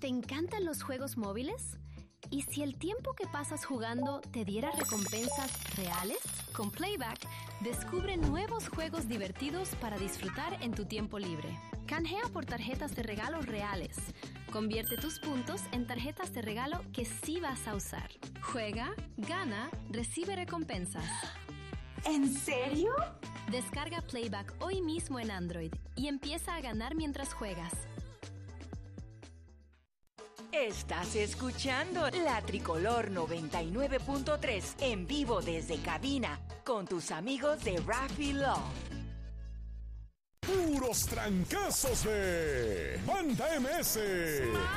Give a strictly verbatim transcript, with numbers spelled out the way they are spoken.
¿Te encantan los juegos móviles? ¿Y si el tiempo que pasas jugando te diera recompensas reales? Con Playback, descubre nuevos juegos divertidos para disfrutar en tu tiempo libre. Canjea por tarjetas de regalo reales. Convierte tus puntos en tarjetas de regalo que sí vas a usar. Juega, gana, recibe recompensas. ¿En serio? Descarga Playback hoy mismo en Android y empieza a ganar mientras juegas. Estás escuchando La Tricolor noventa y nueve punto tres en vivo desde cabina con tus amigos de Raffy Love. Puros trancazos de Banda M S.